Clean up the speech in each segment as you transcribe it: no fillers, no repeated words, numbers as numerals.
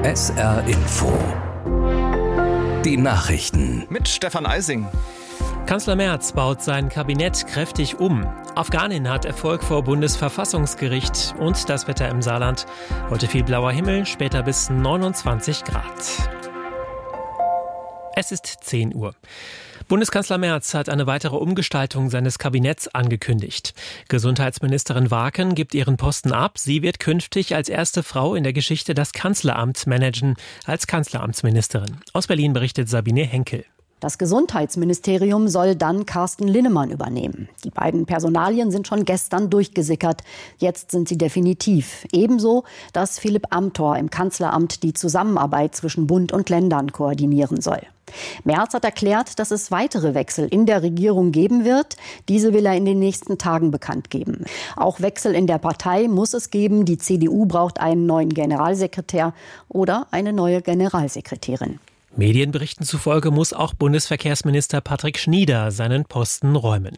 SR Info. Die Nachrichten. Mit Stefan Eising. Kanzler Merz baut sein Kabinett kräftig um. Afghanin hat Erfolg vor Bundesverfassungsgericht und das Wetter im Saarland. Heute viel blauer Himmel, später bis 29 Grad. Es ist 10 Uhr. Bundeskanzler Merz hat eine weitere Umgestaltung seines Kabinetts angekündigt. Gesundheitsministerin Waken gibt ihren Posten ab. Sie wird künftig als erste Frau in der Geschichte das Kanzleramt managen, als Kanzleramtsministerin. Aus Berlin berichtet Sabine Henkel. Das Gesundheitsministerium soll dann Carsten Linnemann übernehmen. Die beiden Personalien sind schon gestern durchgesickert. Jetzt sind sie definitiv. Ebenso, dass Philipp Amthor im Kanzleramt die Zusammenarbeit zwischen Bund und Ländern koordinieren soll. Merz hat erklärt, dass es weitere Wechsel in der Regierung geben wird. Diese will er in den nächsten Tagen bekannt geben. Auch Wechsel in der Partei muss es geben. Die CDU braucht einen neuen Generalsekretär oder eine neue Generalsekretärin. Medienberichten zufolge muss auch Bundesverkehrsminister Patrick Schnieder seinen Posten räumen.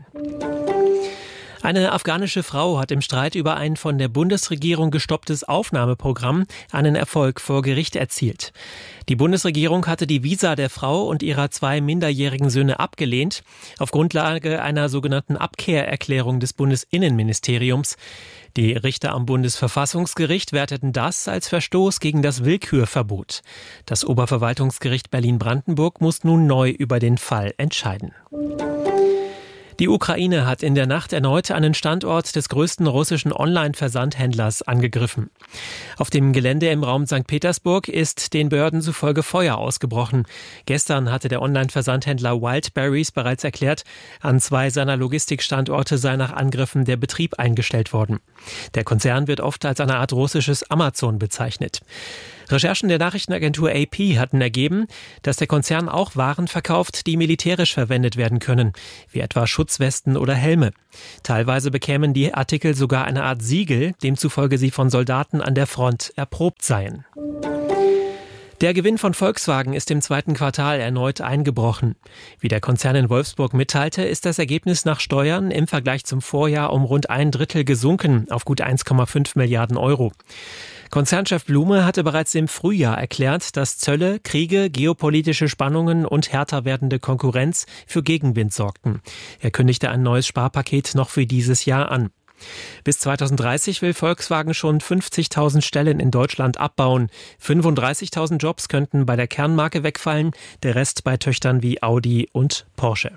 Eine afghanische Frau hat im Streit über ein von der Bundesregierung gestopptes Aufnahmeprogramm einen Erfolg vor Gericht erzielt. Die Bundesregierung hatte die Visa der Frau und ihrer 2 minderjährigen Söhne abgelehnt, auf Grundlage einer sogenannten Abkehrerklärung des Bundesinnenministeriums. Die Richter am Bundesverfassungsgericht werteten das als Verstoß gegen das Willkürverbot. Das Oberverwaltungsgericht Berlin-Brandenburg muss nun neu über den Fall entscheiden. Die Ukraine hat in der Nacht erneut einen Standort des größten russischen Online-Versandhändlers angegriffen. Auf dem Gelände im Raum St. Petersburg ist den Behörden zufolge Feuer ausgebrochen. Gestern hatte der Online-Versandhändler Wildberries bereits erklärt, an 2 seiner Logistikstandorte sei nach Angriffen der Betrieb eingestellt worden. Der Konzern wird oft als eine Art russisches Amazon bezeichnet. Recherchen der Nachrichtenagentur AP hatten ergeben, dass der Konzern auch Waren verkauft, die militärisch verwendet werden können, wie etwa Schutzwesten oder Helme. Teilweise bekämen die Artikel sogar eine Art Siegel, demzufolge sie von Soldaten an der Front erprobt seien. Der Gewinn von Volkswagen ist im 2. Quartal erneut eingebrochen. Wie der Konzern in Wolfsburg mitteilte, ist das Ergebnis nach Steuern im Vergleich zum Vorjahr um rund 1/3 gesunken auf gut 1,5 Milliarden Euro. Konzernchef Blume hatte bereits im Frühjahr erklärt, dass Zölle, Kriege, geopolitische Spannungen und härter werdende Konkurrenz für Gegenwind sorgten. Er kündigte ein neues Sparpaket noch für dieses Jahr an. Bis 2030 will Volkswagen schon 50.000 Stellen in Deutschland abbauen. 35.000 Jobs könnten bei der Kernmarke wegfallen, der Rest bei Töchtern wie Audi und Porsche.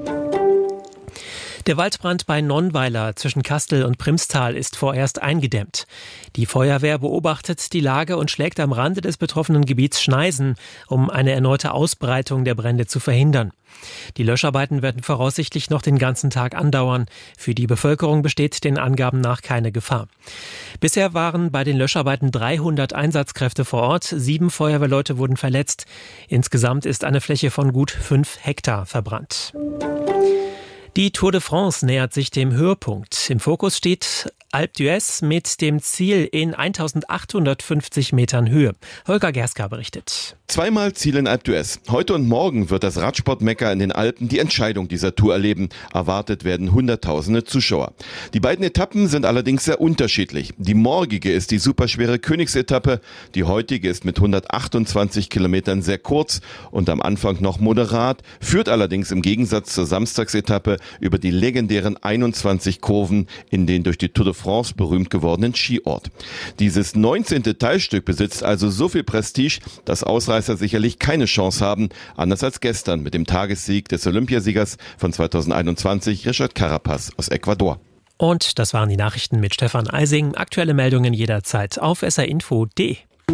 Der Waldbrand bei Nonnweiler zwischen Kastel und Primstal ist vorerst eingedämmt. Die Feuerwehr beobachtet die Lage und schlägt am Rande des betroffenen Gebiets Schneisen, um eine erneute Ausbreitung der Brände zu verhindern. Die Löscharbeiten werden voraussichtlich noch den ganzen Tag andauern. Für die Bevölkerung besteht den Angaben nach keine Gefahr. Bisher waren bei den Löscharbeiten 300 Einsatzkräfte vor Ort. 7 Feuerwehrleute wurden verletzt. Insgesamt ist eine Fläche von gut 5 Hektar verbrannt. Die Tour de France nähert sich dem Höhepunkt. Im Fokus steht Alpe d'Huez mit dem Ziel in 1850 Metern Höhe. Holger Gerska berichtet. Zweimal Ziel in Alpe d'Huez. Heute und morgen wird das Radsport-Mekka in den Alpen die Entscheidung dieser Tour erleben. Erwartet werden Hunderttausende Zuschauer. Die beiden Etappen sind allerdings sehr unterschiedlich. Die morgige ist die superschwere Königsetappe. Die heutige ist mit 128 Kilometern sehr kurz und am Anfang noch moderat, führt allerdings im Gegensatz zur Samstagsetappe über die legendären 21 Kurven in den durch die Tour de France berühmt gewordenen Skiort. Dieses 19. Teilstück besitzt also so viel Prestige, dass Ausreißer sicherlich keine Chance haben, anders als gestern mit dem Tagessieg des Olympiasiegers von 2021, Richard Carapaz aus Ecuador. Und das waren die Nachrichten mit Stefan Eising. Aktuelle Meldungen jederzeit auf srinfo.de.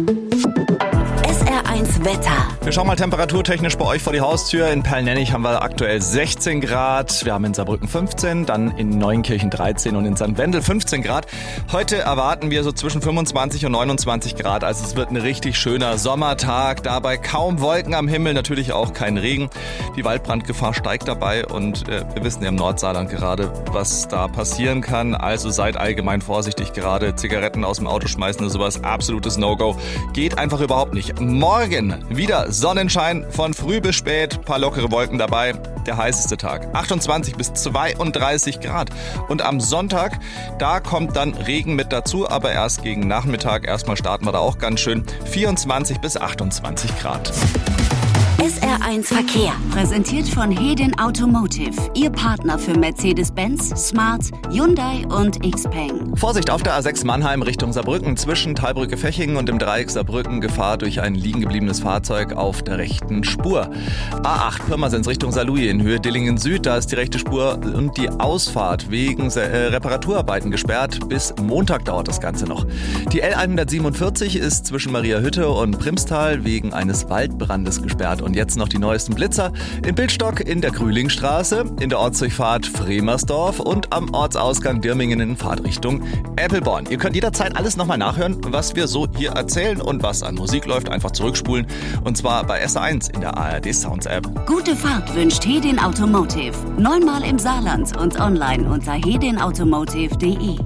SR1 Wetter. Wir schauen mal temperaturtechnisch bei euch vor die Haustür. In Perlnennig haben wir aktuell 16 Grad. Wir haben in Saarbrücken 15, dann in Neunkirchen 13 und in St. Wendel 15 Grad. Heute erwarten wir so zwischen 25 und 29 Grad. Also es wird ein richtig schöner Sommertag. Dabei kaum Wolken am Himmel, natürlich auch kein Regen. Die Waldbrandgefahr steigt dabei und wir wissen ja im Nordsaarland gerade, was da passieren kann. Also seid allgemein vorsichtig. Gerade Zigaretten aus dem Auto schmeißen oder sowas, absolutes No-Go. Geht einfach überhaupt nicht. Morgen wieder Sonnenschein von früh bis spät, paar lockere Wolken dabei. Der heißeste Tag. 28 bis 32 Grad. Und am Sonntag, da kommt dann Regen mit dazu, aber erst gegen Nachmittag. Erstmal starten wir da auch ganz schön. 24 bis 28 Grad. SR1 Verkehr, präsentiert von Hedin Automotive, Ihr Partner für Mercedes-Benz, Smart, Hyundai und Xpeng. Vorsicht auf der A6 Mannheim Richtung Saarbrücken zwischen Thalbrücke-Fechingen und dem Dreieck Saarbrücken. Gefahr durch ein liegengebliebenes Fahrzeug auf der rechten Spur. A8 Pirmasens Richtung Saarlouis in Höhe Dillingen Süd. Da ist die rechte Spur und die Ausfahrt wegen Reparaturarbeiten gesperrt. Bis Montag dauert das Ganze noch. Die L147 ist zwischen Mariahütte und Primstal wegen eines Waldbrandes gesperrt. Und jetzt noch die neuesten Blitzer in Bildstock, in der Grühlingstraße, in der Ortsdurchfahrt Fremersdorf und am Ortsausgang Dirmingen in Fahrtrichtung Eppelborn. Ihr könnt jederzeit alles nochmal nachhören, was wir so hier erzählen und was an Musik läuft. Einfach zurückspulen und zwar bei SR1 in der ARD Sounds App. Gute Fahrt wünscht Hedin Automotive. 9-mal im Saarland und online unter hedinautomotive.de.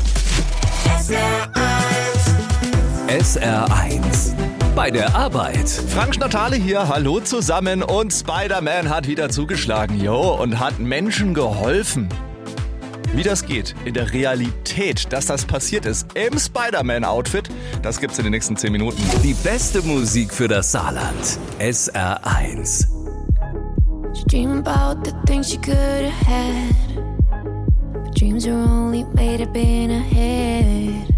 SR1 bei der Arbeit. Frank Schnatale hier, hallo zusammen und Spider-Man hat wieder zugeschlagen, und hat Menschen geholfen. Wie das geht in der Realität, dass das passiert ist im Spider-Man-Outfit, das gibt's in den nächsten 10 Minuten. Die beste Musik für das Saarland. SR1. Dream about the things she could have had, but dreams are only made up in her head.